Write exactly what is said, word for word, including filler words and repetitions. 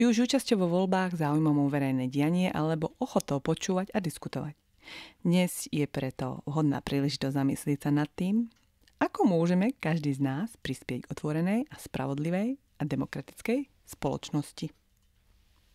Využijú účasťou vo voľbách záujmom o verejné dianie alebo ochotou počúvať a diskutovať. Dnes je preto vhodná príležitosť zamyslieť sa nad tým, ako môžeme každý z nás prispieť k otvorenej a spravodlivej a demokratickej spoločnosti.